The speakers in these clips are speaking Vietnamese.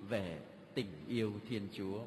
về tình yêu Thiên Chúa.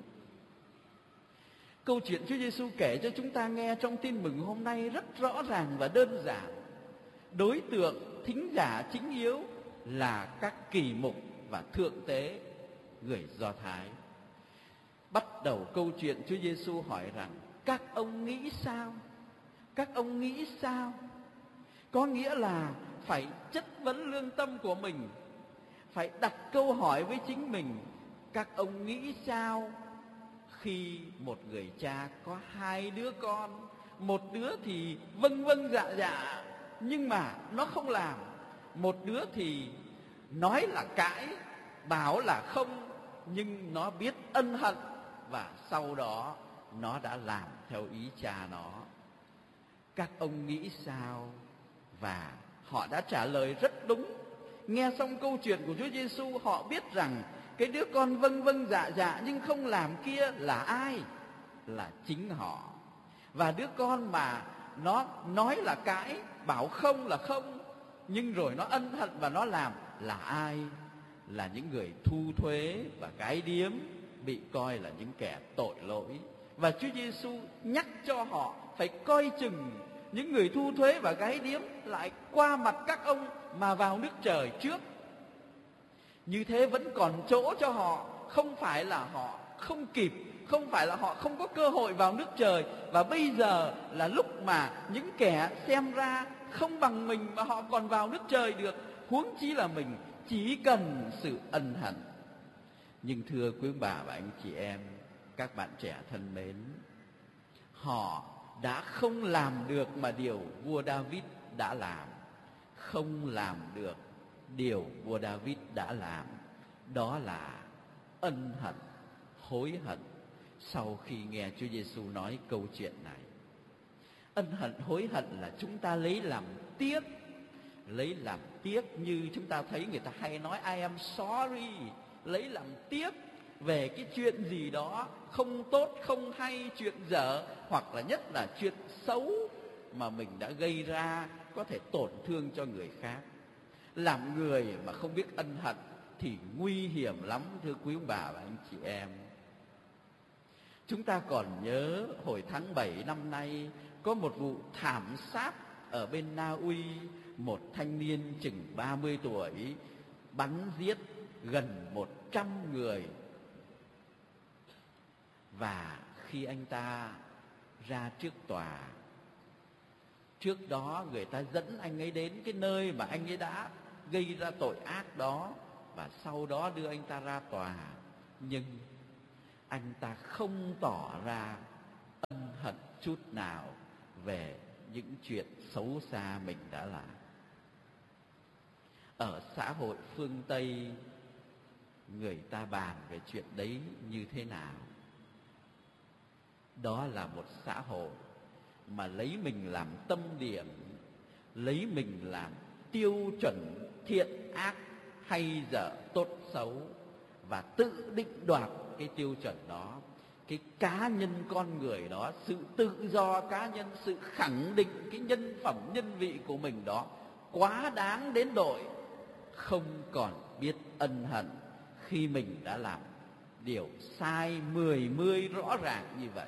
Câu chuyện Chúa Giêsu kể cho chúng ta nghe trong tin mừng hôm nay rất rõ ràng và đơn giản. Đối tượng thính giả chính yếu là các kỳ mục và thượng tế người Do Thái. Bắt đầu câu chuyện, Chúa Giêsu hỏi rằng: các ông nghĩ sao? Các ông nghĩ sao? Có nghĩa là phải chất vấn lương tâm của mình, phải đặt câu hỏi với chính mình: các ông nghĩ sao khi một người cha có hai đứa con, một đứa thì vâng vâng dạ dạ nhưng mà nó không làm, một đứa thì nói là cãi, bảo là không, nhưng nó biết ân hận và sau đó nó đã làm theo ý cha nó. Các ông nghĩ sao? Và họ đã trả lời rất đúng. Nghe xong câu chuyện của Chúa Giêsu, họ biết rằng cái đứa con vâng vâng dạ dạ nhưng không làm kia là ai? Là chính họ. Và đứa con mà nó nói là cãi, bảo không là không, nhưng rồi nó ân hận và nó làm là ai? Là những người thu thuế và gái điếm, bị coi là những kẻ tội lỗi. Và Chúa Giêsu nhắc cho họ phải coi chừng những người thu thuế và gái điếm lại qua mặt các ông mà vào nước trời trước. Như thế vẫn còn chỗ cho họ, không phải là họ không kịp, không phải là họ không có cơ hội vào nước trời. Và bây giờ là lúc mà những kẻ xem ra không bằng mình mà họ còn vào nước trời được, huống chi là mình, chỉ cần sự ân hận. Nhưng thưa quý bà và anh chị em, các bạn trẻ thân mến, họ đã không làm được mà điều vua David đã làm. Không làm được điều vua David đã làm, đó là ân hận, hối hận sau khi nghe Chúa Giêsu nói câu chuyện này. Ân hận, hối hận là chúng ta lấy làm tiếc. Lấy làm tiếc, như chúng ta thấy người ta hay nói I am sorry. Lấy làm tiếc về cái chuyện gì đó không tốt, không hay, chuyện dở, hoặc là nhất là chuyện xấu mà mình đã gây ra, có thể tổn thương cho người khác. Làm người mà không biết ân hận thì nguy hiểm lắm, thưa quý ông bà và anh chị em. Chúng ta còn nhớ hồi tháng 7 năm nay có một vụ thảm sát ở bên Na Uy. Một thanh niên chừng 30 tuổi bắn giết gần 100 người. Và khi anh ta ra trước tòa, trước đó người ta dẫn anh ấy đến cái nơi mà anh ấy đã gây ra tội ác đó, và sau đó đưa anh ta ra tòa. Nhưng anh ta không tỏ ra ân hận chút nào về những chuyện xấu xa mình đã làm. Ở xã hội phương Tây, người ta bàn về chuyện đấy như thế nào? Đó là một xã hội mà lấy mình làm tâm điểm, lấy mình làm tiêu chuẩn thiện ác, hay dở, tốt xấu, và tự định đoạt cái tiêu chuẩn đó. Cái cá nhân con người đó, sự tự do cá nhân, sự khẳng định cái nhân phẩm nhân vị của mình đó quá đáng đến độ không còn biết ân hận khi mình đã làm điều sai mươi rõ ràng như vậy.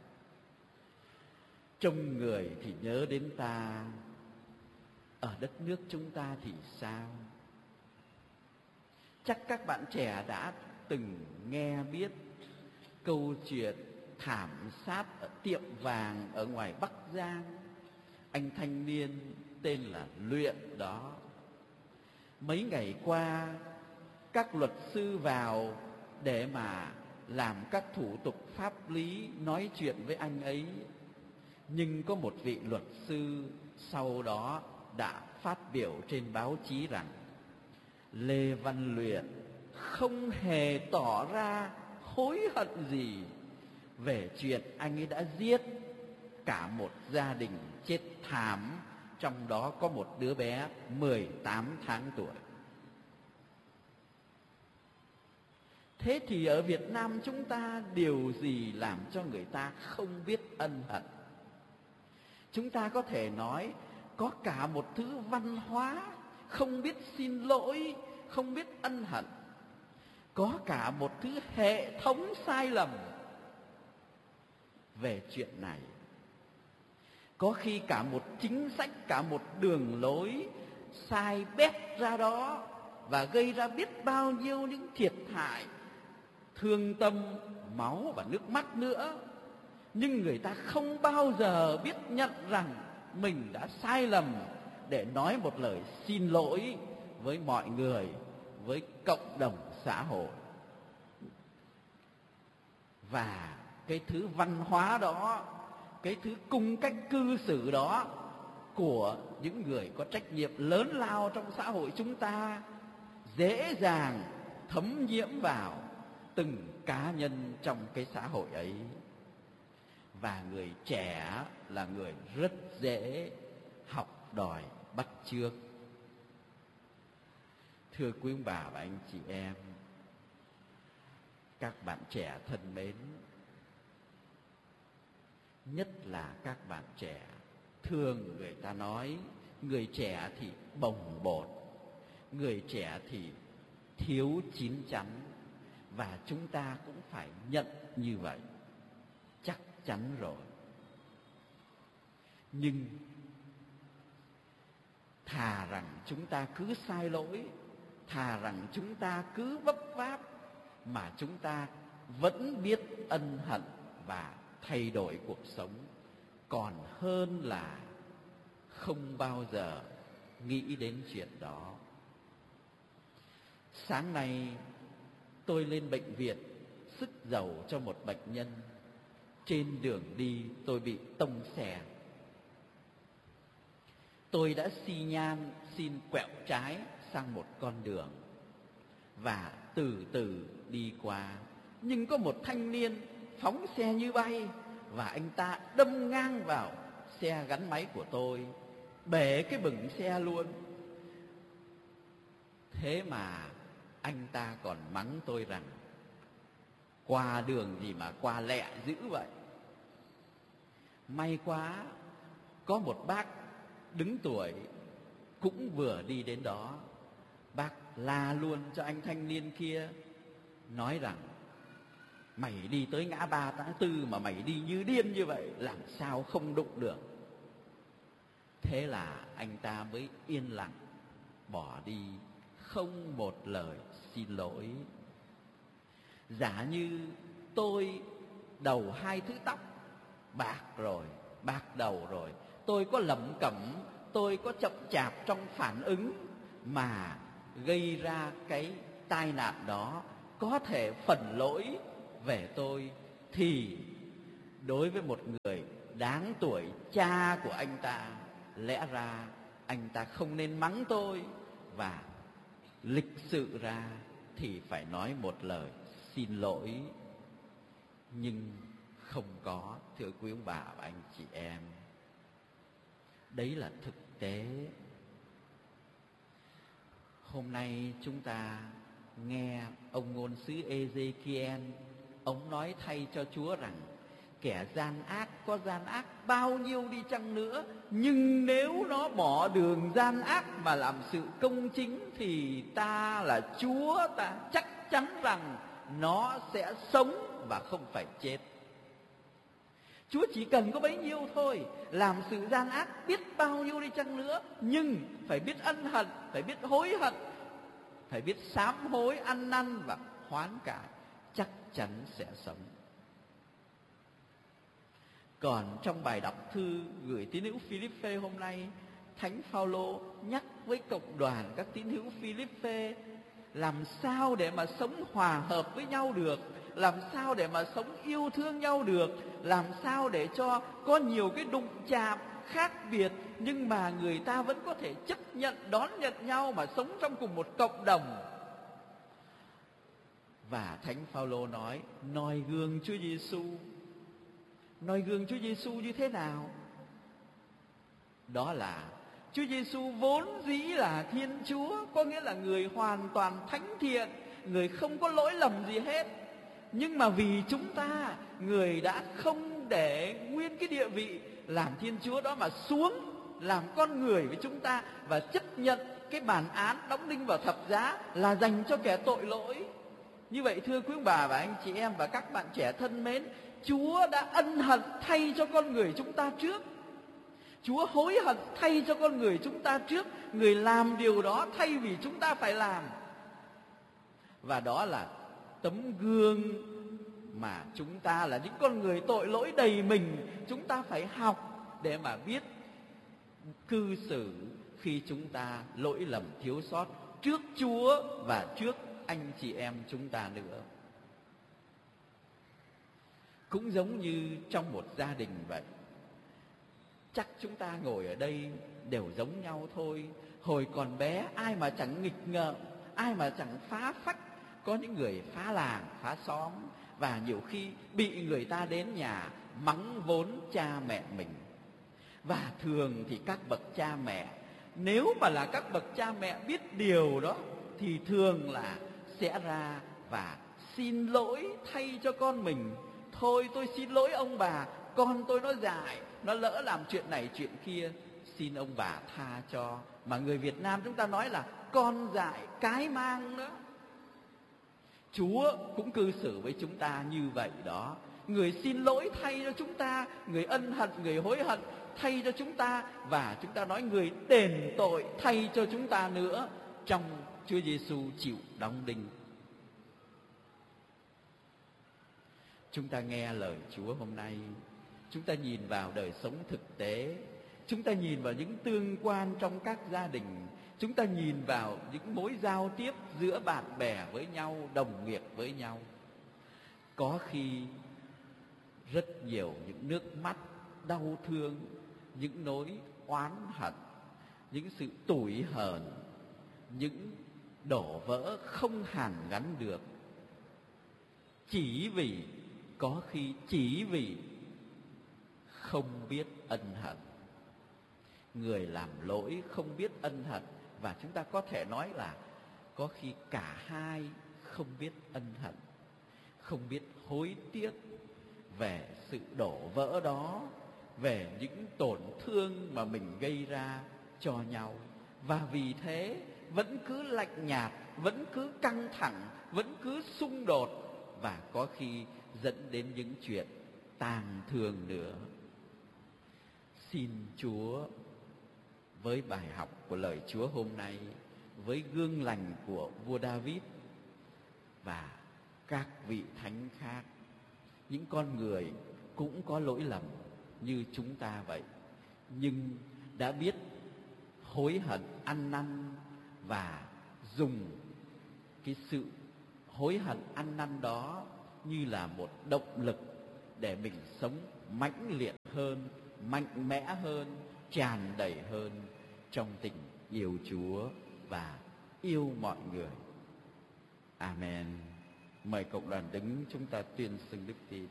Trông người thì nhớ đến ta, ở đất nước chúng ta thì sao? Chắc các bạn trẻ đã từng nghe biết câu chuyện thảm sát ở tiệm vàng ở ngoài Bắc Giang. Anh thanh niên tên là Luyện đó. Mấy ngày qua, các luật sư vào để mà làm các thủ tục pháp lý, nói chuyện với anh ấy. Nhưng có một vị luật sư sau đó đã phát biểu trên báo chí rằng Lê Văn Luyện không hề tỏ ra hối hận gì về chuyện anh ấy đã giết cả một gia đình chết thảm, trong đó có một đứa bé 18 tháng tuổi. Thế thì ở Việt Nam chúng ta điều gì làm cho người ta không biết ân hận? Chúng ta có thể nói có cả một thứ văn hóa không biết xin lỗi, không biết ân hận. có cả một thứ hệ thống sai lầm về chuyện này. Có khi cả một chính sách, cả một đường lối sai bét ra đó và gây ra biết bao nhiêu những thiệt hại, thương tâm, máu và nước mắt nữa. Nhưng người ta không bao giờ biết nhận rằng mình đã sai lầm để nói một lời xin lỗi với mọi người, với cộng đồng xã hội. Và cái thứ văn hóa đó, cái thứ cung cách cư xử đó của những người có trách nhiệm lớn lao trong xã hội chúng ta dễ dàng thấm nhiễm vào từng cá nhân trong cái xã hội ấy. Và người trẻ là người rất dễ học đòi bắt chước. Thưa quý ông bà và anh chị em, các bạn trẻ thân mến, nhất là các bạn trẻ, thường người ta nói người trẻ thì bồng bột, người trẻ thì thiếu chín chắn, và chúng ta cũng phải nhận như vậy, chắc chắn rồi. Nhưng thà rằng chúng ta cứ sai lỗi, thà rằng chúng ta cứ vấp váp, mà chúng ta vẫn biết ân hận và thay đổi cuộc sống, còn hơn là không bao giờ nghĩ đến chuyện đó. Sáng nay tôi lên bệnh viện sức dầu cho một bệnh nhân. Trên đường đi tôi bị tông xe. Tôi đã xi nhan xin quẹo trái sang một con đường và từ từ đi qua. Nhưng có một thanh niên phóng xe như bay, và anh ta đâm ngang vào xe gắn máy của tôi, bể cái bửng xe luôn. Thế mà anh ta còn mắng tôi rằng qua đường gì mà qua lẹ dữ vậy. May quá có một bác đứng tuổi cũng vừa đi đến đó. Bác la luôn cho anh thanh niên kia, nói rằng mày đi tới ngã ba ngã tư mà mày đi như điên như vậy, làm sao không đụng được. Thế là anh ta mới yên lặng bỏ đi, không một lời xin lỗi. Giả như tôi đầu hai thứ tóc bạc rồi, bạc đầu rồi, tôi có lẩm cẩm, tôi có chậm chạp trong phản ứng mà gây ra cái tai nạn đó, có thể phần lỗi về tôi, thì đối với một người đáng tuổi cha của anh ta, lẽ ra anh ta không nên mắng tôi, và lịch sự ra thì phải nói một lời xin lỗi. Nhưng không có, thưa quý ông bà và anh chị em. Đấy là thực tế. Hôm nay chúng ta nghe ông ngôn sứ Ê-dê-ki-en, ông nói thay cho Chúa rằng kẻ gian ác có gian ác bao nhiêu đi chăng nữa, nhưng nếu nó bỏ đường gian ác mà làm sự công chính, thì ta là Chúa, ta chắc chắn rằng nó sẽ sống và không phải chết. Chúa chỉ cần có bấy nhiêu thôi, làm sự gian ác biết bao nhiêu đi chăng nữa, nhưng phải biết ân hận, phải biết hối hận, phải biết sám hối, ăn năn và hoán cải, chắc chắn sẽ sống. Còn trong bài đọc thư gửi tín hữu Philippe hôm nay, Thánh Phaolô nhắc với cộng đoàn các tín hữu Philippe làm sao để mà sống hòa hợp với nhau được, làm sao để mà sống yêu thương nhau được, làm sao để cho có nhiều cái đụng chạm khác biệt, nhưng mà người ta vẫn có thể chấp nhận, đón nhận nhau mà sống trong cùng một cộng đồng. Và Thánh Phaolô nói noi gương Chúa Giêsu. Noi gương Chúa Giêsu như thế nào? Đó là Chúa Giêsu vốn dĩ là Thiên Chúa, có nghĩa là người hoàn toàn thánh thiện, người không có lỗi lầm gì hết. Nhưng mà vì chúng ta, người đã không để nguyên cái địa vị làm Thiên Chúa đó mà xuống làm con người với chúng ta, và chấp nhận cái bản án đóng đinh vào thập giá là dành cho kẻ tội lỗi. Như vậy thưa quý bà và anh chị em và các bạn trẻ thân mến, Chúa đã ân hận thay cho con người chúng ta trước. Chúa hối hận thay cho con người chúng ta trước. Người làm điều đó thay vì chúng ta phải làm. Và đó là tấm gương mà chúng ta là những con người tội lỗi đầy mình, chúng ta phải học để mà biết cư xử khi chúng ta lỗi lầm thiếu sót trước Chúa và trước anh chị em chúng ta nữa. Cũng giống như trong một gia đình vậy. Chắc chúng ta ngồi ở đây đều giống nhau thôi. Hồi còn bé ai mà chẳng nghịch ngợm, ai mà chẳng phá phách. Có những người phá làng, phá xóm, và nhiều khi bị người ta đến nhà mắng vốn cha mẹ mình. Và thường thì các bậc cha mẹ, nếu mà là các bậc cha mẹ biết điều đó, thì thường là sẽ ra và xin lỗi thay cho con mình. Thôi tôi xin lỗi ông bà, con tôi nó dại, nó lỡ làm chuyện này chuyện kia, xin ông bà tha cho. Mà người Việt Nam chúng ta nói là con dại cái mang đó. Chúa cũng cư xử với chúng ta như vậy đó. Người xin lỗi thay cho chúng ta, người ân hận, người hối hận thay cho chúng ta, và chúng ta nói người đền tội thay cho chúng ta nữa, trong Chúa Giêsu chịu đóng đinh. Chúng ta nghe lời Chúa hôm nay, chúng ta nhìn vào đời sống thực tế, chúng ta nhìn vào những tương quan trong các gia đình, chúng ta nhìn vào những mối giao tiếp giữa bạn bè với nhau, đồng nghiệp với nhau. Có khi rất nhiều những nước mắt đau thương, những nỗi oán hận, những sự tủi hờn, những đổ vỡ không hàn gắn được, chỉ vì không biết ân hận. Người làm lỗi không biết ân hận, và chúng ta có thể nói là có khi cả hai không biết ân hận, không biết hối tiếc về sự đổ vỡ đó, về những tổn thương mà mình gây ra cho nhau. Và vì thế vẫn cứ lạnh nhạt, vẫn cứ căng thẳng, vẫn cứ xung đột, và có khi dẫn đến những chuyện tang thương nữa. Xin Chúa với bài học của lời Chúa hôm nay, với gương lành của vua David và các vị thánh khác, những con người cũng có lỗi lầm như chúng ta vậy, nhưng đã biết hối hận ăn năn và dùng cái sự hối hận ăn năn đó như là một động lực để mình sống mãnh liệt hơn, mạnh mẽ hơn, tràn đầy hơn trong tình yêu Chúa và yêu mọi người. Amen. Mời cộng đoàn đứng, chúng ta tuyên xưng đức tin.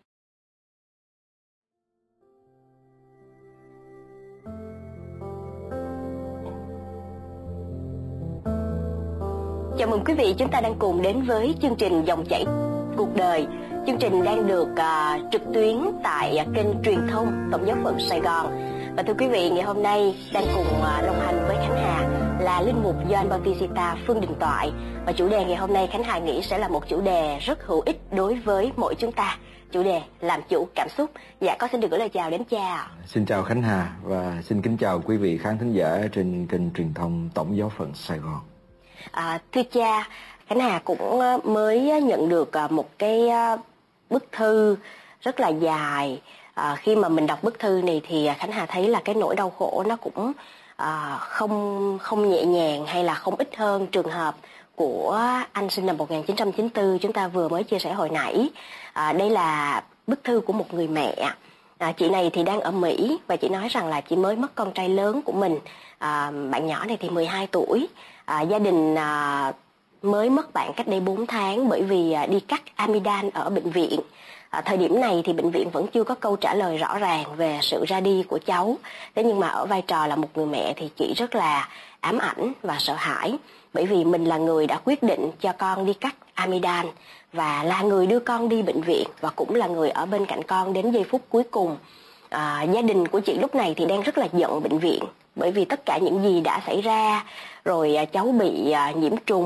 Chào mừng quý vị, chúng ta đang cùng đến với chương trình Dòng chảy cuộc đời. Chương trình đang được trực tuyến tại kênh truyền thông Tổng giáo phận Sài Gòn. Và thưa quý vị, ngày hôm nay đang cùng đồng hành với Khánh Hà là linh mục Gioan Bautista Phương Đình Toại. Và chủ đề ngày hôm nay Khánh Hà nghĩ sẽ là một chủ đề rất hữu ích đối với mỗi chúng ta. Chủ đề làm chủ cảm xúc. Dạ, con xin được gửi lời chào đến cha. Xin chào Khánh Hà và xin kính chào quý vị khán thính giả trên kênh truyền thông Tổng giáo phận Sài Gòn. Thưa cha, Khánh Hà cũng mới nhận được một cái bức thư rất là dài. Khi mà mình đọc bức thư này thì Khánh Hà thấy là cái nỗi đau khổ nó cũng không nhẹ nhàng hay là không ít hơn trường hợp của anh sinh năm 1994 chúng ta vừa mới chia sẻ hồi nãy. Đây là bức thư của một người mẹ. Chị này thì đang ở Mỹ và chị nói rằng là chị mới mất con trai lớn của mình. Bạn nhỏ này thì 12 tuổi. Gia đình mới mất bạn cách đây 4 tháng bởi vì đi cắt amidan ở bệnh viện. Thời điểm này thì bệnh viện vẫn chưa có câu trả lời rõ ràng về sự ra đi của cháu. Thế nhưng mà ở vai trò là một người mẹ thì chị rất là ám ảnh và sợ hãi. Bởi vì mình là người đã quyết định cho con đi cắt amidan và là người đưa con đi bệnh viện và cũng là người ở bên cạnh con đến giây phút cuối cùng. Gia đình của chị lúc này thì đang rất là giận bệnh viện bởi vì tất cả những gì đã xảy ra, rồi cháu bị nhiễm trùng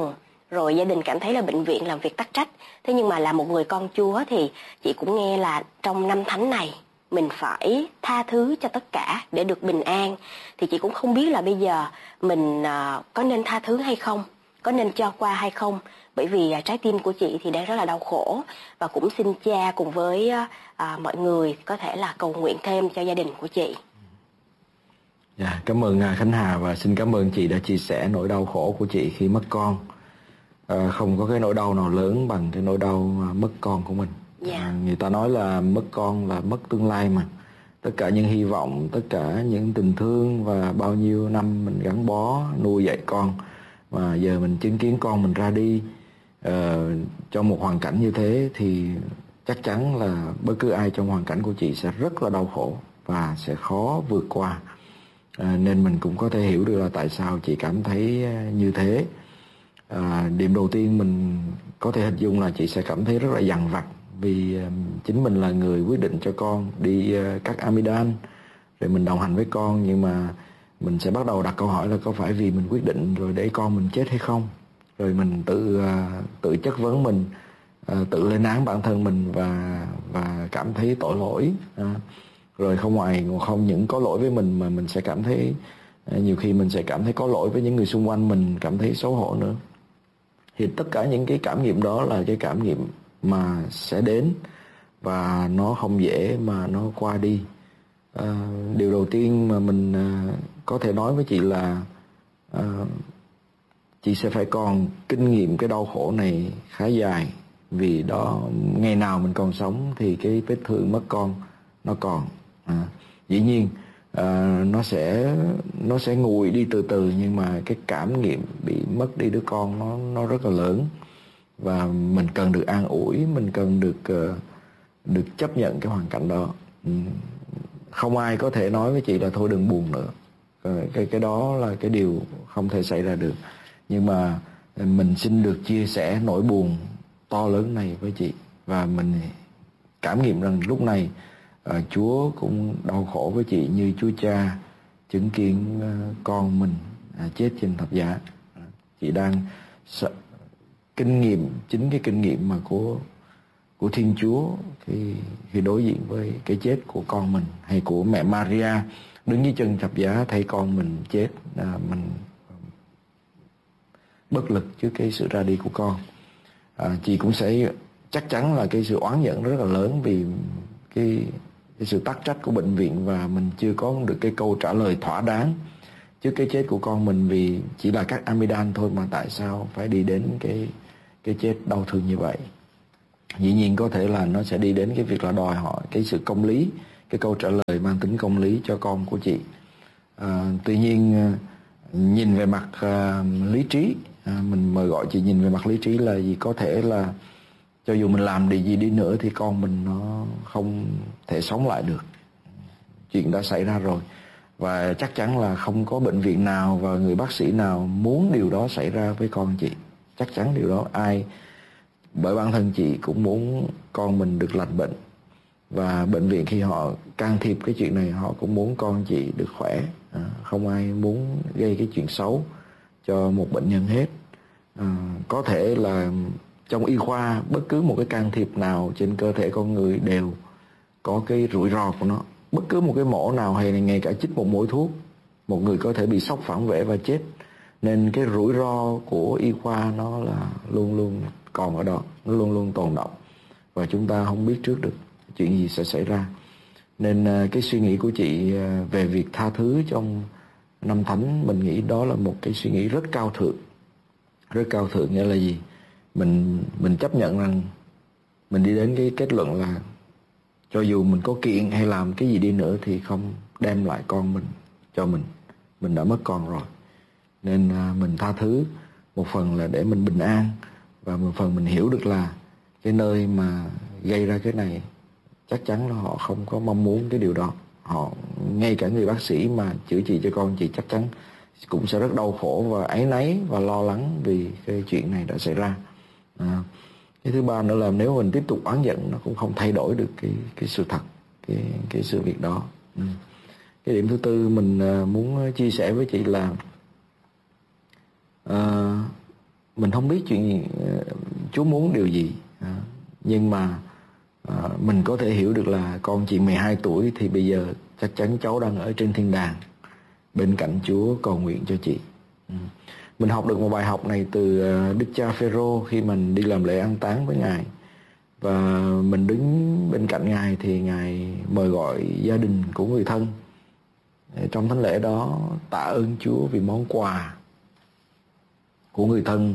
rồi gia đình cảm thấy là bệnh viện làm việc tắc trách. Thế nhưng mà là một người con Chúa thì chị cũng nghe là trong năm thánh này mình phải tha thứ cho tất cả để được bình an. Thì chị cũng không biết là bây giờ mình có nên tha thứ hay không, có nên cho qua hay không. Bởi vì trái tim của chị thì đang rất là đau khổ. Và cũng xin cha cùng với mọi người có thể là cầu nguyện thêm cho gia đình của chị. Dạ, cảm ơn Khánh Hà và xin cảm ơn chị đã chia sẻ nỗi đau khổ của chị khi mất con. Không có cái nỗi đau nào lớn bằng cái nỗi đau mất con của mình. Người ta nói là mất con là mất tương lai mà. Tất cả những hy vọng, tất cả những tình thương và bao nhiêu năm mình gắn bó nuôi dạy con, mà giờ mình chứng kiến con mình ra đi trong một hoàn cảnh như thế thì chắc chắn là bất cứ ai trong hoàn cảnh của chị sẽ rất là đau khổ và sẽ khó vượt qua. Nên mình cũng có thể hiểu được là tại sao chị cảm thấy như thế. Điểm đầu tiên mình có thể hình dung là chị sẽ cảm thấy rất là dằn vặt, vì chính mình là người quyết định cho con đi cắt amidan, rồi mình đồng hành với con, nhưng mà mình sẽ bắt đầu đặt câu hỏi là có phải vì mình quyết định rồi để con mình chết hay không, rồi mình tự chất vấn mình, tự lên án bản thân mình và cảm thấy tội lỗi. Rồi không những có lỗi với mình mà mình sẽ cảm thấy nhiều khi mình sẽ cảm thấy có lỗi với những người xung quanh mình, cảm thấy xấu hổ nữa. Thì tất cả những cái cảm nghiệm đó là cái cảm nghiệm mà sẽ đến và nó không dễ mà nó qua đi. Điều đầu tiên mà mình có thể nói với chị là chị sẽ phải còn kinh nghiệm cái đau khổ này khá dài, vì đó ngày nào mình còn sống thì cái vết thương mất con nó còn. Dĩ nhiên nó sẽ nguội đi từ từ, nhưng mà cái cảm nghiệm bị mất đi đứa con nó rất là lớn, và mình cần được an ủi, mình cần được chấp nhận cái hoàn cảnh đó. Không ai có thể nói với chị là thôi đừng buồn nữa, cái đó là cái điều không thể xảy ra được. Nhưng mà mình xin được chia sẻ nỗi buồn to lớn này với chị, và mình cảm nghiệm rằng lúc này Chúa cũng đau khổ với chị như Chúa Cha chứng kiến con mình chết trên thập giá. Chị đang kinh nghiệm, chính cái kinh nghiệm mà của Thiên Chúa khi đối diện với cái chết của con mình, hay của mẹ Maria đứng dưới chân thập giá thấy con mình chết, mình bất lực trước cái sự ra đi của con. Chị cũng sẽ chắc chắn là cái sự oán giận rất là lớn vì cái sự tắc trách của bệnh viện, và mình chưa có được cái câu trả lời thỏa đáng trước cái chết của con mình, vì chỉ là cắt amidan thôi mà tại sao phải đi đến cái chết đau thương như vậy. Dĩ nhiên có thể là nó sẽ đi đến cái việc là đòi hỏi cái sự công lý, cái câu trả lời mang tính công lý cho con của chị. Tuy nhiên nhìn về mặt lý trí, mình mời gọi chị nhìn về mặt lý trí là gì, có thể là cho dù mình làm điều gì đi nữa thì con mình nó không thể sống lại được. Chuyện đã xảy ra rồi, và chắc chắn là không có bệnh viện nào và người bác sĩ nào muốn điều đó xảy ra với con chị. Chắc chắn điều đó bởi bản thân chị cũng muốn con mình được lành bệnh, và bệnh viện khi họ can thiệp cái chuyện này họ cũng muốn con chị được khỏe. Không ai muốn gây cái chuyện xấu cho một bệnh nhân hết. Có thể là trong y khoa bất cứ một cái can thiệp nào trên cơ thể con người đều có cái rủi ro của nó. Bất cứ một cái mổ nào hay ngay cả chích một mũi thuốc, một người có thể bị sốc phản vệ và chết. Nên cái rủi ro của y khoa nó là luôn luôn còn ở đó, nó luôn luôn tồn đọng, và chúng ta không biết trước được chuyện gì sẽ xảy ra. Nên cái suy nghĩ của chị về việc tha thứ trong năm thánh, mình nghĩ đó là một cái suy nghĩ rất cao thượng. Rất cao thượng nghĩa là gì? Mình chấp nhận rằng mình đi đến cái kết luận là cho dù mình có kiện hay làm cái gì đi nữa thì không đem lại con mình cho mình đã mất con rồi. Nên mình tha thứ, một phần là để mình bình an, và một phần mình hiểu được là cái nơi mà gây ra cái này chắc chắn là họ không có mong muốn cái điều đó. Họ, ngay cả người bác sĩ mà chữa trị cho con chị, chắc chắn cũng sẽ rất đau khổ và áy náy và lo lắng vì cái chuyện này đã xảy ra. Cái thứ ba nữa là nếu mình tiếp tục oán giận, nó cũng không thay đổi được cái sự thật, cái sự việc đó. Cái điểm thứ tư mình muốn chia sẻ với chị là mình không biết chuyện gì, Chúa muốn điều gì, nhưng mà mình có thể hiểu được là con chị 12 tuổi thì bây giờ chắc chắn cháu đang ở trên thiên đàng bên cạnh Chúa cầu nguyện cho chị. Mình học được một bài học này từ Đức cha Phêrô khi mình đi làm lễ an táng với Ngài, và mình đứng bên cạnh Ngài thì Ngài mời gọi gia đình của người thân. Trong thánh lễ đó tạ ơn Chúa vì món quà của người thân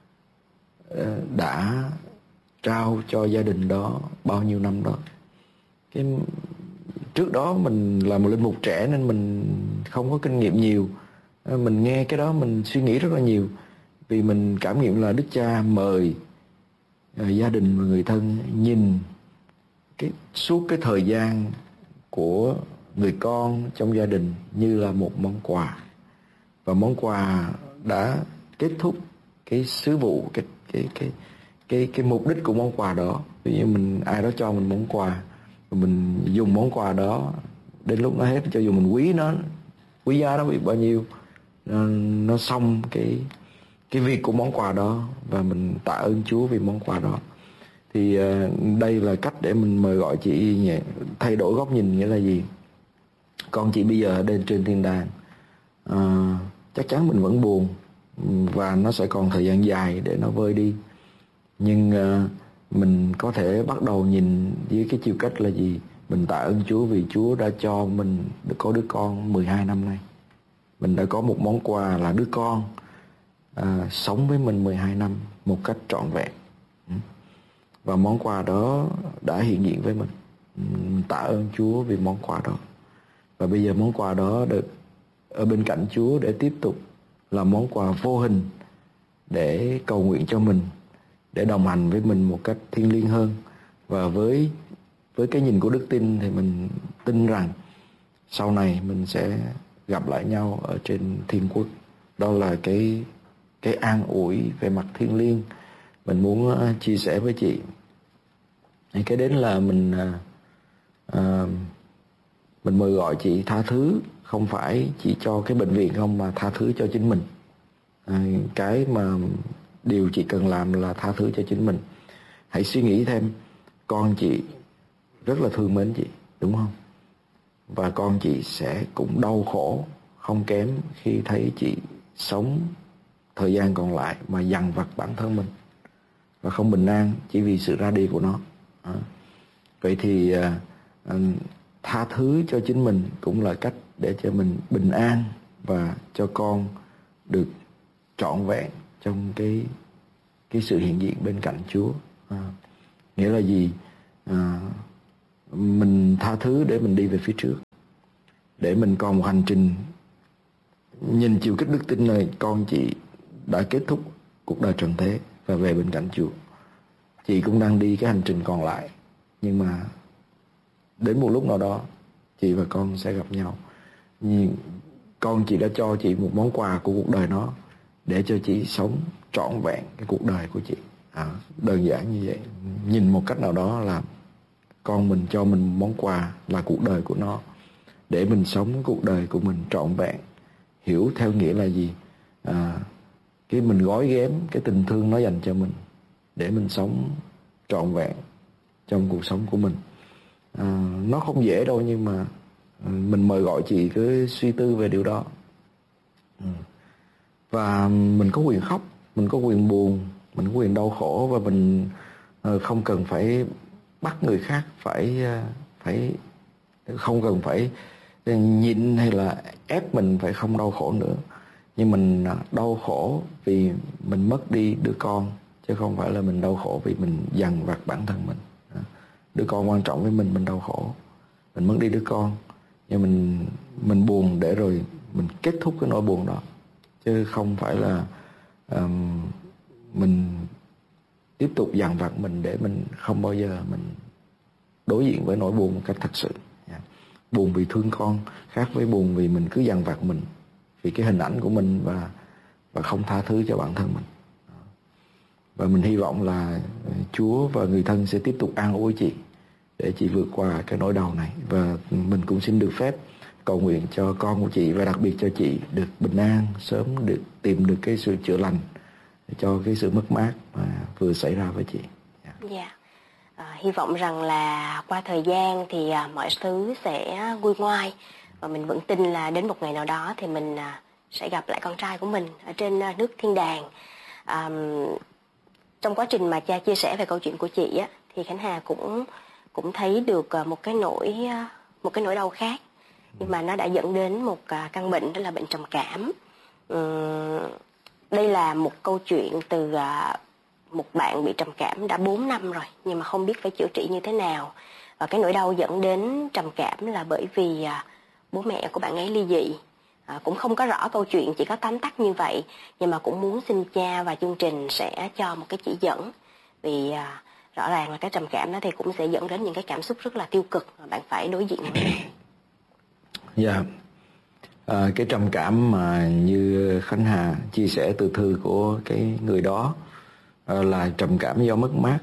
đã trao cho gia đình đó bao nhiêu năm đó. Trước đó mình là một linh mục trẻ nên mình không có kinh nghiệm nhiều. Mình nghe cái đó mình suy nghĩ rất là nhiều, vì mình cảm nghiệm là Đức Cha mời gia đình và người thân nhìn suốt cái thời gian của người con trong gia đình như là một món quà, và món quà đã kết thúc cái sứ vụ, cái mục đích của món quà đó. Ví dụ ai đó cho mình món quà, mình dùng món quà đó đến lúc nó hết, cho dù mình quý giá nó bị bao nhiêu, nó xong cái việc của món quà đó, và mình tạ ơn Chúa vì món quà đó. Thì đây là cách để mình mời gọi chị thay đổi góc nhìn. Nghĩa là gì? Con chị bây giờ ở trên thiên đàng, chắc chắn mình vẫn buồn và nó sẽ còn thời gian dài để nó vơi đi, nhưng mình có thể bắt đầu nhìn với cái chiều cách là gì? Mình tạ ơn Chúa vì Chúa đã cho mình được có đứa con 12 năm nay. Mình đã có một món quà là đứa con sống với mình 12 năm một cách trọn vẹn, và món quà đó đã hiện diện với mình. Tạ ơn Chúa vì món quà đó. Và bây giờ món quà đó được ở bên cạnh Chúa để tiếp tục là món quà vô hình để cầu nguyện cho mình, để đồng hành với mình một cách thiêng liêng hơn. Và với cái nhìn của đức tin thì mình tin rằng sau này mình sẽ gặp lại nhau ở trên thiên quốc. Đó là cái an ủi về mặt thiêng liêng mình muốn chia sẻ với chị. Cái đến là mình mời gọi chị tha thứ, không phải chỉ cho cái bệnh viện không, mà tha thứ cho chính mình. Cái mà điều chị cần làm là tha thứ cho chính mình. Hãy suy nghĩ thêm, con chị rất là thương mến chị, đúng không? Và con chị sẽ cũng đau khổ không kém khi thấy chị sống thời gian còn lại mà dằn vặt bản thân mình và không bình an chỉ vì sự ra đi của nó. Vậy thì tha thứ cho chính mình cũng là cách để cho mình bình an và cho con được trọn vẹn trong cái sự hiện diện bên cạnh Chúa. Nghĩa là gì? Mình tha thứ để mình đi về phía trước, để mình còn một hành trình. Nhìn chiều kích đức tin này, con chị đã kết thúc cuộc đời trần thế và về bên cạnh Chúa. Chị cũng đang đi cái hành trình còn lại, nhưng mà đến một lúc nào đó chị và con sẽ gặp nhau. Nhưng con chị đã cho chị một món quà của cuộc đời nó để cho chị sống trọn vẹn cái cuộc đời của chị. Đơn giản như vậy. Nhìn một cách nào đó là con mình cho mình món quà là cuộc đời của nó, để mình sống cuộc đời của mình trọn vẹn. Hiểu theo nghĩa là gì? Cái mình gói ghém cái tình thương nó dành cho mình để mình sống trọn vẹn trong cuộc sống của mình. Nó không dễ đâu, nhưng mà mình mời gọi chị cứ suy tư về điều đó. Và mình có quyền khóc, mình có quyền buồn, mình có quyền đau khổ, và mình không cần phải bắt người khác phải không cần phải nhịn hay là ép mình phải không đau khổ nữa. Nhưng mình đau khổ vì mình mất đi đứa con, chứ không phải là mình đau khổ vì mình dằn vặt bản thân mình. Đứa con quan trọng với mình đau khổ, mình mất đi đứa con, nhưng mình buồn để rồi mình kết thúc cái nỗi buồn đó, chứ không phải là mình tiếp tục dằn vặt mình để mình không bao giờ mình đối diện với nỗi buồn một cách thật sự. Buồn vì thương con khác với buồn vì mình cứ dằn vặt mình vì cái hình ảnh của mình và không tha thứ cho bản thân mình. Và mình hy vọng là Chúa và người thân sẽ tiếp tục an ủi chị để chị vượt qua cái nỗi đau này. Và mình cũng xin được phép cầu nguyện cho con của chị, và đặc biệt cho chị được bình an, sớm được tìm được cái sự chữa lành cho cái sự mất mát mà vừa xảy ra với chị. Dạ. Hy vọng rằng là qua thời gian thì mọi thứ sẽ nguôi ngoai, và mình vẫn tin là đến một ngày nào đó thì mình sẽ gặp lại con trai của mình ở trên nước thiên đàng. Trong quá trình mà cha chia sẻ về câu chuyện của chị á, thì Khánh Hà cũng thấy được một cái nỗi đau khác, nhưng mà nó đã dẫn đến một căn bệnh, đó là bệnh trầm cảm. Đây là một câu chuyện từ một bạn bị trầm cảm đã 4 năm rồi, nhưng mà không biết phải chữa trị như thế nào. Và cái nỗi đau dẫn đến trầm cảm là bởi vì bố mẹ của bạn ấy ly dị. Cũng không có rõ câu chuyện, chỉ có tóm tắt như vậy, nhưng mà cũng muốn xin cha và chương trình sẽ cho một cái chỉ dẫn. Vì rõ ràng là cái trầm cảm đó thì cũng sẽ dẫn đến những cái cảm xúc rất là tiêu cực mà bạn phải đối diện với. Dạ. Cái trầm cảm mà như Khánh Hà chia sẻ từ thư của cái người đó là trầm cảm do mất mát.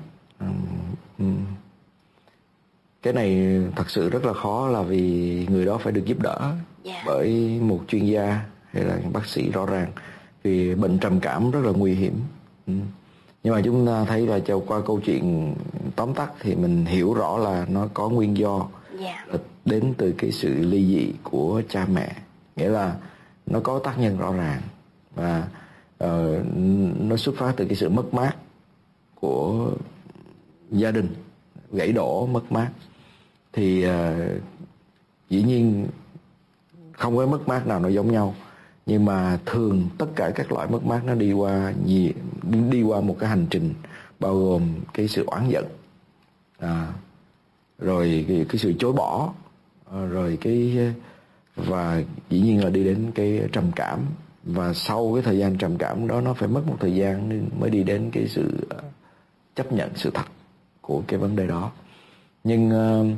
Cái này thật sự rất là khó, là vì người đó phải được giúp đỡ bởi một chuyên gia hay là bác sĩ rõ ràng, vì bệnh trầm cảm rất là nguy hiểm. Nhưng mà chúng ta thấy là qua câu chuyện tóm tắt thì mình hiểu rõ là nó có nguyên do đến từ cái sự ly dị của cha mẹ, nghĩa là nó có tác nhân rõ ràng và nó xuất phát từ cái sự mất mát của gia đình, gãy đổ mất mát. Thì dĩ nhiên không có mất mát nào nó giống nhau, nhưng mà thường tất cả các loại mất mát nó đi qua một cái hành trình bao gồm cái sự oán giận, rồi cái sự chối bỏ, rồi và dĩ nhiên là đi đến cái trầm cảm. Và sau cái thời gian trầm cảm đó, nó phải mất một thời gian mới đi đến cái sự chấp nhận sự thật của cái vấn đề đó. Nhưng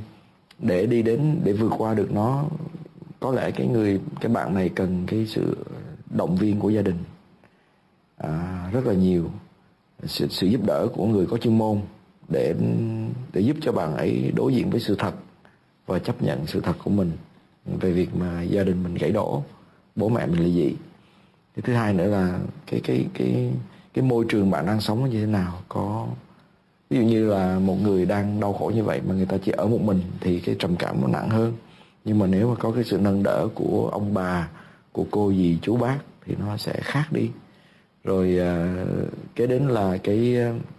để vượt qua được nó, có lẽ cái bạn này cần cái sự động viên của gia đình rất là nhiều, sự giúp đỡ của người có chuyên môn để giúp cho bạn ấy đối diện với sự thật và chấp nhận sự thật của mình về việc mà gia đình mình gãy đổ, bố mẹ mình ly dị. Cái thứ hai nữa là cái môi trường bạn đang sống như thế nào. Ví dụ như là một người đang đau khổ như vậy mà người ta chỉ ở một mình thì cái trầm cảm nó nặng hơn. Nhưng mà nếu mà có cái sự nâng đỡ của ông bà, của cô dì chú bác thì nó sẽ khác đi. Rồi cái đến là cái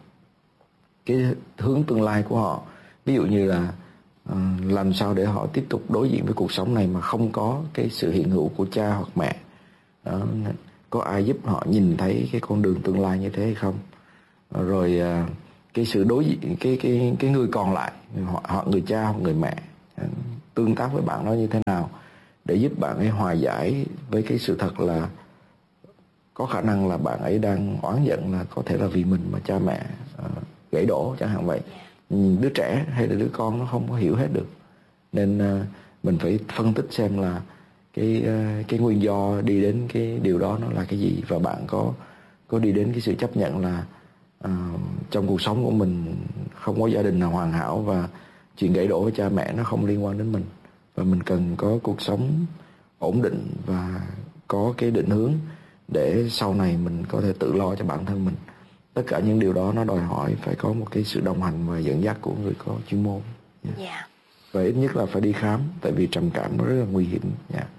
hướng tương lai của họ. Ví dụ như là làm sao để họ tiếp tục đối diện với cuộc sống này mà không có cái sự hiện hữu của cha hoặc mẹ. Đó, có ai giúp họ nhìn thấy cái con đường tương lai như thế hay không? Rồi cái sự đối diện, cái người còn lại, họ người cha hoặc người mẹ tương tác với bạn đó như thế nào để giúp bạn ấy hòa giải với cái sự thật là có khả năng là bạn ấy đang oán giận là có thể là vì mình mà cha mẹ gãy đổ chẳng hạn vậy. Đứa trẻ hay là đứa con nó không có hiểu hết được, nên mình phải phân tích xem là cái nguyên do đi đến cái điều đó nó là cái gì, và bạn có đi đến cái sự chấp nhận là trong cuộc sống của mình không có gia đình nào hoàn hảo, và chuyện gãy đổ với cha mẹ nó không liên quan đến mình, và mình cần có cuộc sống ổn định và có cái định hướng để sau này mình có thể tự lo cho bản thân mình. Tất cả những điều đó nó đòi hỏi phải có một cái sự đồng hành và dẫn dắt của người có chuyên môn. Và ít nhất là phải đi khám, tại vì trầm cảm nó rất là nguy hiểm.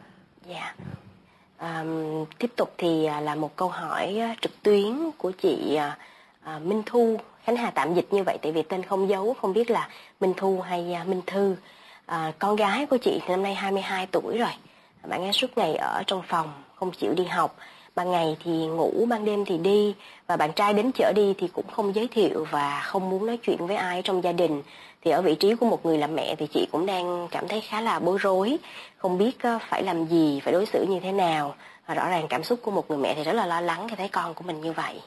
Tiếp tục thì là một câu hỏi trực tuyến của chị Minh Thu. Khánh Hà tạm dịch như vậy tại vì tên không dấu, không biết là Minh Thu hay Minh Thư. Con gái của chị thì năm nay 22 tuổi rồi. Bạn ấy suốt ngày ở trong phòng, không chịu đi học. Ban ngày thì ngủ, ban đêm thì đi. Và bạn trai đến chở đi thì cũng không giới thiệu và không muốn nói chuyện với ai trong gia đình. Thì ở vị trí của một người làm mẹ thì chị cũng đang cảm thấy khá là bối rối, không biết phải làm gì, phải đối xử như thế nào. Và rõ ràng cảm xúc của một người mẹ thì rất là lo lắng khi thấy con của mình như vậy.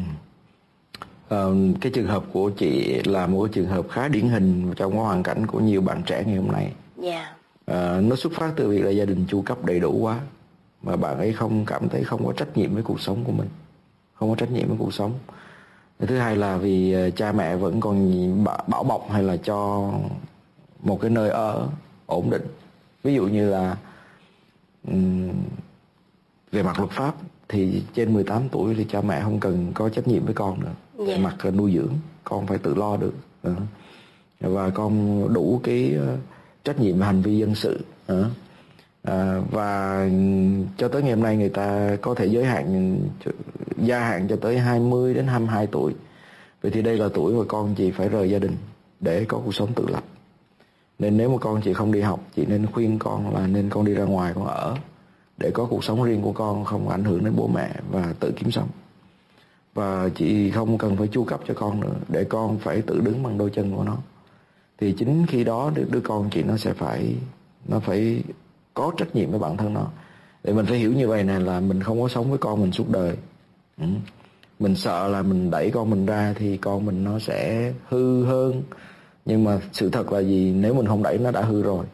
Cái trường hợp của chị là một cái trường hợp khá điển hình trong cái hoàn cảnh của nhiều bạn trẻ ngày hôm nay. Nó xuất phát từ việc là gia đình chu cấp đầy đủ quá, mà bạn ấy cảm thấy không có trách nhiệm với cuộc sống của mình, không có trách nhiệm với cuộc sống. Thứ hai là vì cha mẹ vẫn còn bảo bọc hay là cho một cái nơi ở ổn định. Ví dụ như là về mặt luật pháp thì trên 18 tuổi thì cha mẹ không cần có trách nhiệm với con nữa. Về mặt nuôi dưỡng, con phải tự lo được. Và con đủ cái trách nhiệm về hành vi dân sự. Và cho tới ngày hôm nay người ta có thể gia hạn cho tới 20 đến 22 tuổi. Vậy thì đây là tuổi mà con chị phải rời gia đình để có cuộc sống tự lập. Nên nếu mà con chị không đi học, chị nên khuyên con là nên con đi ra ngoài con ở, để có cuộc sống riêng của con, không ảnh hưởng đến bố mẹ và tự kiếm sống. Và chị không cần phải chu cấp cho con nữa, để con phải tự đứng bằng đôi chân của nó. Thì chính khi đó đứa con chị nó phải có trách nhiệm với bản thân nó. Để mình phải hiểu như vậy này, là mình không có sống với con mình suốt đời. Mình sợ là mình đẩy con mình ra thì con mình nó sẽ hư hơn. Nhưng mà sự thật là gì? Nếu mình không đẩy nó đã hư rồi.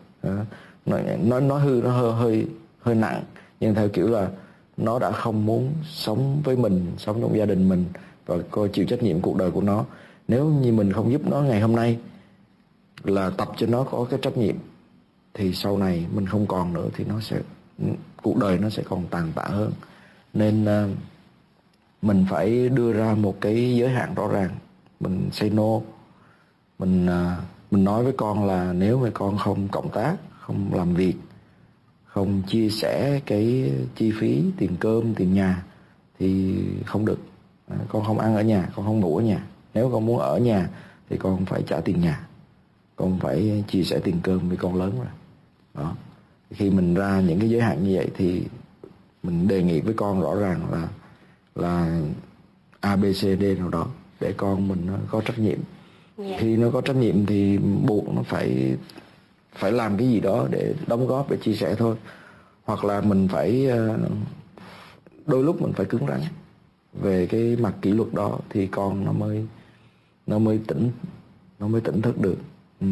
Nó hư, nó hơi nặng. Nhưng theo kiểu là nó đã không muốn sống với mình, sống trong gia đình mình và coi chịu trách nhiệm cuộc đời của nó. Nếu như mình không giúp nó ngày hôm nay, là tập cho nó có cái trách nhiệm, thì sau này mình không còn nữa thì cuộc đời nó sẽ còn tàn tạ hơn. Nên mình phải đưa ra một cái giới hạn rõ ràng. Mình say no. Mình nói với con là nếu mà con không cộng tác, không làm việc, không chia sẻ cái chi phí tiền cơm, tiền nhà thì không được. Con không ăn ở nhà, con không ngủ ở nhà. Nếu con muốn ở nhà thì con phải trả tiền nhà, con phải chia sẻ tiền cơm vì con lớn rồi. Đó. Khi mình ra những cái giới hạn như vậy thì mình đề nghị với con rõ ràng là ABCD nào đó để con mình nó có trách nhiệm. Khi nó có trách nhiệm thì buộc nó phải làm cái gì đó để đóng góp, để chia sẻ thôi. Hoặc là mình phải đôi lúc mình phải cứng rắn về cái mặt kỷ luật đó thì con nó mới tỉnh thức được.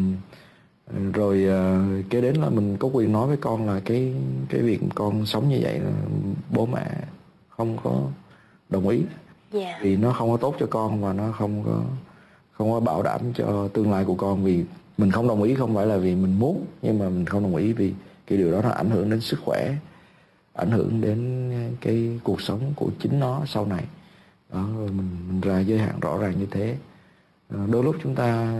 Rồi kế đến là mình có quyền nói với con là cái việc con sống như vậy là bố mẹ không có đồng ý. Vì nó không có tốt cho con và nó không có bảo đảm cho tương lai của con. Vì mình không đồng ý không phải là vì mình muốn, nhưng mà mình không đồng ý vì cái điều đó nó ảnh hưởng đến sức khỏe, ảnh hưởng đến cái cuộc sống của chính nó sau này. Đó, rồi mình ra giới hạn rõ ràng như thế. Đôi lúc chúng ta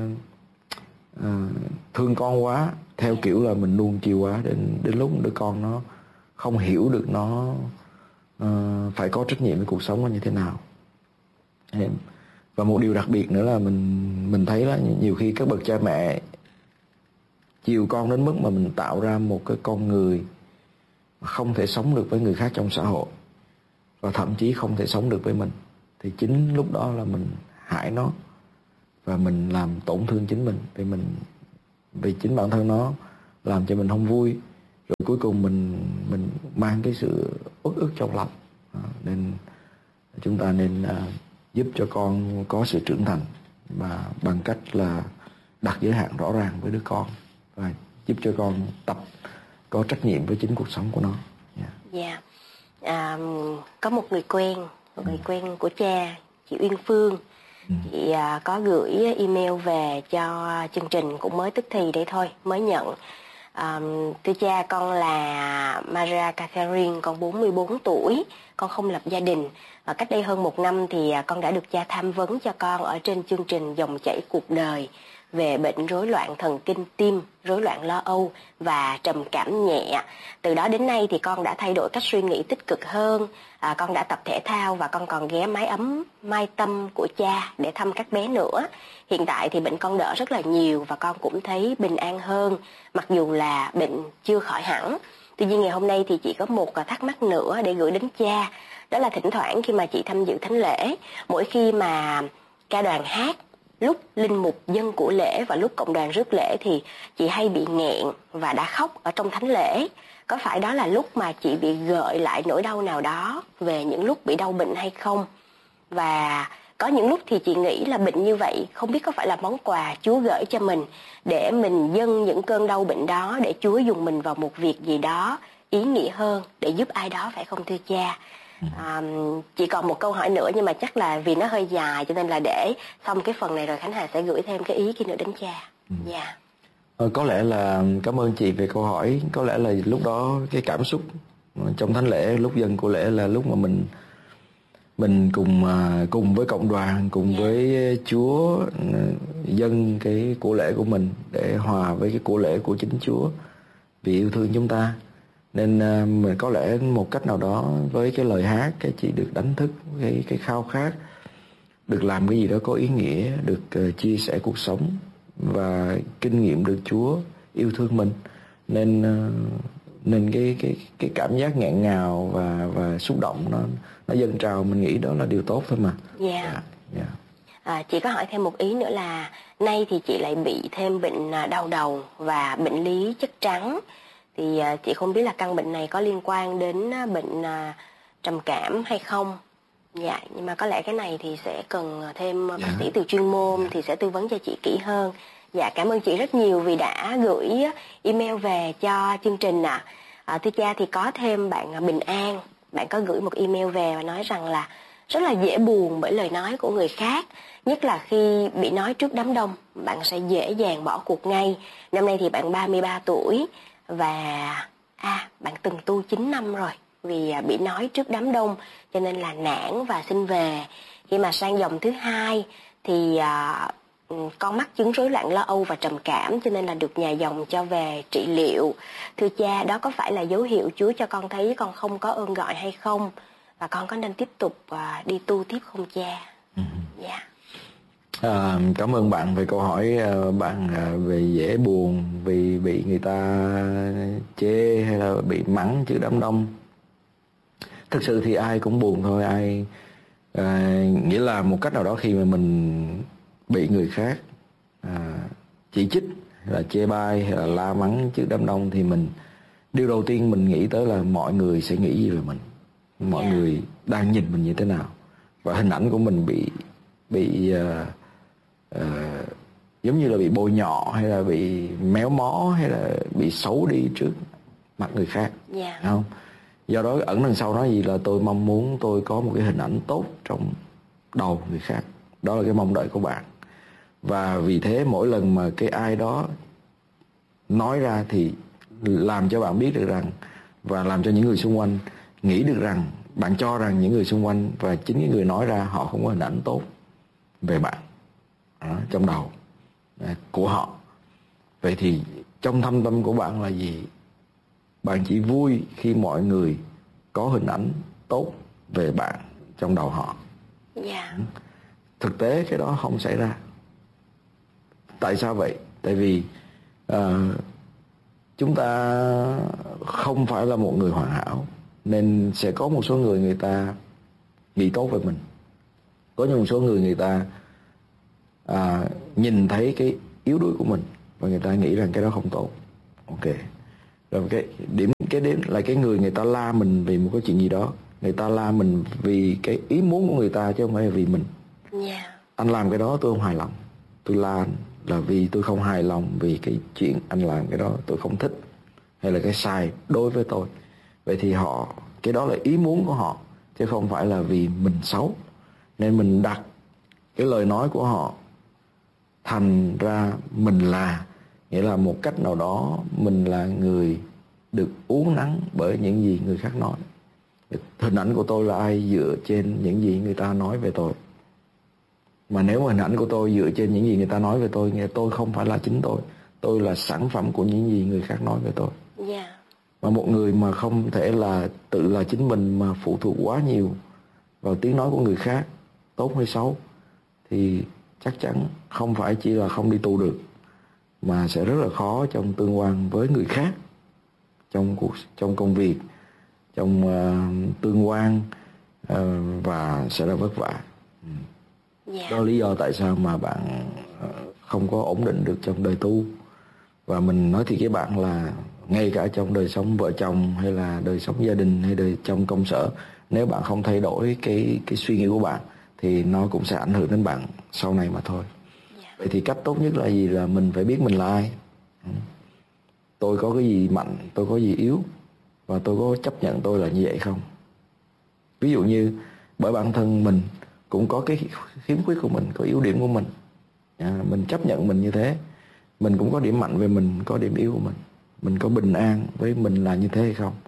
thương con quá, theo kiểu là mình nuông chiều quá, đến lúc đứa con nó không hiểu được nó phải có trách nhiệm với cuộc sống nó như thế nào. Và một điều đặc biệt nữa là mình thấy là nhiều khi các bậc cha mẹ chiều con đến mức mà mình tạo ra một cái con người không thể sống được với người khác trong xã hội, và thậm chí không thể sống được với mình. Thì chính lúc đó là mình hại nó và mình làm tổn thương chính mình, vì chính bản thân nó làm cho mình không vui, rồi cuối cùng mình mang cái sự uất ức trong lòng. Nên chúng ta nên giúp cho con có sự trưởng thành và bằng cách là đặt giới hạn rõ ràng với đứa con và giúp cho con tập có trách nhiệm với chính cuộc sống của nó. Có một người quen của cha, chị Uyên Phương. Chị có gửi email về cho chương trình, cũng mới tức thì đấy thôi, mới nhận. Thưa cha, con là Maria Catherine, con 44 tuổi, con không lập gia đình. Cách đây hơn 1 năm thì con đã được cha tham vấn cho con ở trên chương trình Dòng chảy cuộc đời về bệnh rối loạn thần kinh tim, rối loạn lo âu và trầm cảm nhẹ. Từ đó đến nay thì con đã thay đổi cách suy nghĩ tích cực hơn, con đã tập thể thao và con còn ghé mái ấm Mai Tâm của cha để thăm các bé nữa. Hiện tại thì bệnh con đỡ rất là nhiều và con cũng thấy bình an hơn, mặc dù là bệnh chưa khỏi hẳn. Tuy nhiên ngày hôm nay thì chị có một thắc mắc nữa để gửi đến cha. Đó là thỉnh thoảng khi mà chị tham dự thánh lễ, mỗi khi mà ca đoàn hát, lúc linh mục dâng của lễ và lúc cộng đoàn rước lễ thì chị hay bị nghẹn và đã khóc ở trong thánh lễ. Có phải đó là lúc mà chị bị gợi lại nỗi đau nào đó về những lúc bị đau bệnh hay không? Và có những lúc thì chị nghĩ là bệnh như vậy không biết có phải là món quà Chúa gửi cho mình để mình dâng những cơn đau bệnh đó, để Chúa dùng mình vào một việc gì đó ý nghĩa hơn để giúp ai đó, phải không thưa cha? Chị còn một câu hỏi nữa nhưng mà chắc là vì nó hơi dài cho nên là để xong cái phần này rồi Khánh Hà sẽ gửi thêm cái ý kia nữa đến cha. Có lẽ là cảm ơn chị về câu hỏi. Có lẽ là lúc đó cái cảm xúc Trong thánh lễ, lúc dâng của lễ là lúc mà mình cùng với cộng đoàn, cùng với Chúa dâng cái của lễ của mình để hòa với cái của lễ của chính Chúa vì yêu thương chúng ta. Nên mình có lẽ một cách nào đó với cái lời hát, cái chị được đánh thức cái khao khát được làm cái gì đó có ý nghĩa, được chia sẻ cuộc sống và kinh nghiệm được Chúa yêu thương mình. Nên cái cảm giác nghẹn ngào và xúc động nó dâng trào, mình nghĩ đó là điều tốt thôi mà. Chị có hỏi thêm một ý nữa là nay thì chị lại bị thêm bệnh đau đầu và bệnh lý chất trắng, thì chị không biết là căn bệnh này có liên quan đến bệnh trầm cảm hay không. Dạ, nhưng mà có lẽ cái này thì sẽ cần thêm bác sĩ từ chuyên môn thì sẽ tư vấn cho chị kỹ hơn. Dạ, cảm ơn chị rất nhiều vì đã gửi email về cho chương trình ạ. Thưa cha, thì có thêm bạn Bình An, bạn có gửi một email về và nói rằng là rất là dễ buồn bởi lời nói của người khác, nhất là khi bị nói trước đám đông, bạn sẽ dễ dàng bỏ cuộc ngay. Năm nay thì bạn 33 tuổi và bạn từng tu 9 năm rồi. Vì bị nói trước đám đông cho nên là nản và xin về. Khi mà sang dòng thứ 2 thì con mắc chứng rối loạn lo âu và trầm cảm, cho nên là được nhà dòng cho về trị liệu. Thưa cha, đó có phải là dấu hiệu Chúa cho con thấy con không có ơn gọi hay không? Và con có nên tiếp tục đi tu tiếp không cha? Dạ. Cảm ơn bạn về câu hỏi bạn về dễ buồn vì bị người ta chê hay là bị mắng trước đám đông. Thực sự thì ai cũng buồn thôi, nghĩa là một cách nào đó khi mà mình bị người khác chỉ trích hay là chê bai hay là la mắng trước đám đông thì điều đầu tiên mình nghĩ tới là mọi người sẽ nghĩ gì về mình, mọi người đang nhìn mình như thế nào, và hình ảnh của mình bị giống như là bị bôi nhọ hay là bị méo mó hay là bị xấu đi trước mặt người khác, không? Do đó ẩn đằng sau đó gì là tôi mong muốn tôi có một cái hình ảnh tốt trong đầu người khác. Đó là cái mong đợi của bạn. Và vì thế mỗi lần mà cái ai đó nói ra thì làm cho bạn biết được rằng, và làm cho những người xung quanh nghĩ được rằng, bạn cho rằng những người xung quanh và chính cái người nói ra họ không có hình ảnh tốt về bạn trong đầu của họ. Vậy thì trong thâm tâm của bạn là gì? Bạn chỉ vui khi mọi người có hình ảnh tốt về bạn trong đầu họ. Thực tế cái đó không xảy ra. Tại sao vậy? Tại vì chúng ta không phải là một người hoàn hảo, nên sẽ có một số người ta nghĩ tốt về mình. Có một số người ta nhìn thấy cái yếu đuối của mình và người ta nghĩ rằng cái đó không tốt. Ok. Rồi cái điểm là cái người ta la mình vì một cái chuyện gì đó. Người ta la mình vì cái ý muốn của người ta chứ không phải là vì mình. Anh làm cái đó tôi không hài lòng, tôi la anh là vì tôi không hài lòng vì cái chuyện anh làm cái đó tôi không thích, hay là cái sai đối với tôi. Vậy thì cái đó là ý muốn của họ chứ không phải là vì mình xấu. Nên mình đặt cái lời nói của họ thành ra mình là, nghĩa là một cách nào đó mình là người được uốn nắn bởi những gì người khác nói. Hình ảnh của tôi là ai dựa trên những gì người ta nói về tôi. Mà nếu mà hình ảnh của tôi dựa trên những gì người ta nói về tôi, nghĩa tôi không phải là chính tôi là sản phẩm của những gì người khác nói về tôi. Mà một người mà không thể là tự là chính mình mà phụ thuộc quá nhiều vào tiếng nói của người khác, tốt hay xấu, thì chắc chắn không phải chỉ là không đi tu được, mà sẽ rất là khó trong tương quan với người khác, trong công việc, trong tương quan, và sẽ là vất vả. Đó là lý do tại sao mà bạn không có ổn định được trong đời tu. Và mình nói thiệt với bạn là ngay cả trong đời sống vợ chồng hay là đời sống gia đình hay đời trong công sở, nếu bạn không thay đổi cái suy nghĩ của bạn thì nó cũng sẽ ảnh hưởng đến bạn sau này mà thôi. Vậy thì cách tốt nhất là gì? Là mình phải biết mình là ai, tôi có cái gì mạnh, tôi có gì yếu, và tôi có chấp nhận tôi là như vậy không. Ví dụ như bởi bản thân mình cũng có cái khiếm khuyết của mình, có yếu điểm của mình, mình chấp nhận mình như thế. Mình cũng có điểm mạnh về mình, có điểm yếu của mình có bình an với mình là như thế hay không.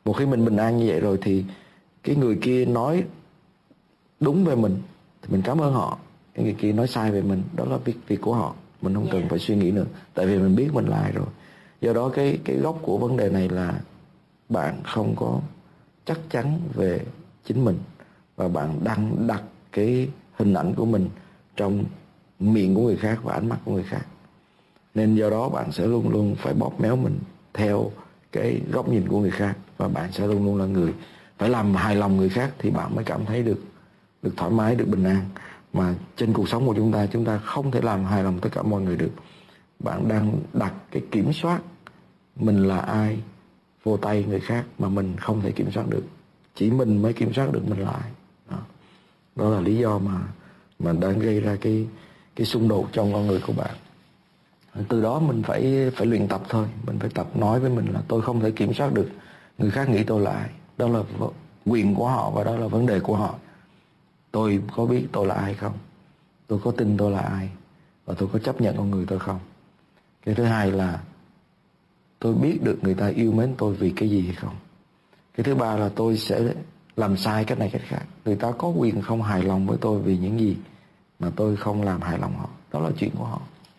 Một khi mình bình an như vậy rồi thì cái người kia nói đúng về mình thì mình cảm ơn họ. Cái người kia nói sai về mình, đó là việc của họ, mình không cần phải suy nghĩ nữa, tại vì mình biết mình là ai rồi. Do đó cái gốc của vấn đề này là bạn không có chắc chắn về chính mình, và bạn đang đặt cái hình ảnh của mình trong miệng của người khác và ánh mắt của người khác. Nên do đó bạn sẽ luôn luôn phải bóp méo mình theo cái góc nhìn của người khác, và bạn sẽ luôn luôn là người phải làm hài lòng người khác thì bạn mới cảm thấy được thoải mái, được bình an. Mà trên cuộc sống của chúng ta không thể làm hài lòng tất cả mọi người được. Bạn đang đặt cái kiểm soát mình là ai vô tay người khác mà mình không thể kiểm soát được. Chỉ mình mới kiểm soát được mình là ai. Đó là lý do mà đang gây ra cái xung đột trong con người của bạn. Từ đó mình phải luyện tập thôi. Mình phải tập nói với mình là tôi không thể kiểm soát được người khác nghĩ tôi là ai. Đó là quyền của họ và đó là vấn đề của họ. Tôi có biết tôi là ai không? Tôi có tin tôi là ai? Và tôi có chấp nhận con người tôi không? Cái thứ hai là tôi biết được người ta yêu mến tôi vì cái gì hay không? Cái thứ ba là tôi sẽ làm sai cách này cách khác. Người ta có quyền không hài lòng với tôi vì những gì mà tôi không làm hài lòng họ. Đó là chuyện của họ.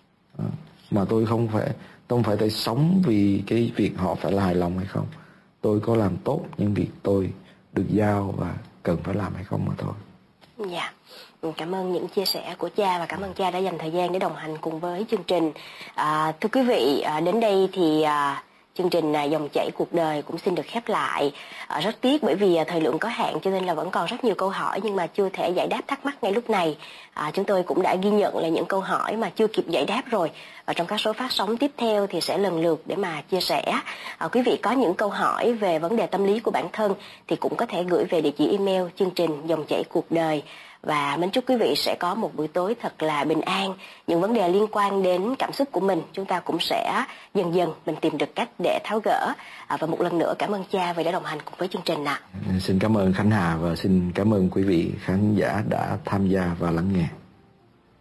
Mà tôi không phải sống vì cái việc họ phải là hài lòng hay không. Tôi có làm tốt những việc tôi được giao và cần phải làm hay không mà thôi. Dạ, cảm ơn những chia sẻ của cha và cảm ơn cha đã dành thời gian để đồng hành cùng với chương trình. Thưa quý vị, đến đây thì chương trình Dòng chảy cuộc đời cũng xin được khép lại. Rất tiếc bởi vì thời lượng có hạn cho nên là vẫn còn rất nhiều câu hỏi nhưng mà chưa thể giải đáp thắc mắc ngay lúc này. Chúng tôi cũng đã ghi nhận là những câu hỏi mà chưa kịp giải đáp rồi. Và trong các số phát sóng tiếp theo thì sẽ lần lượt để mà chia sẻ. Quý vị có những câu hỏi về vấn đề tâm lý của bản thân thì cũng có thể gửi về địa chỉ email chương trình Dòng chảy cuộc đời. Và mến chúc quý vị sẽ có một buổi tối thật là bình an. Những vấn đề liên quan đến cảm xúc của mình chúng ta cũng sẽ dần dần mình tìm được cách để tháo gỡ. Và một lần nữa cảm ơn cha vì đã đồng hành cùng với chương trình ạ. Xin cảm ơn Khánh Hà và xin cảm ơn quý vị khán giả đã tham gia và lắng nghe.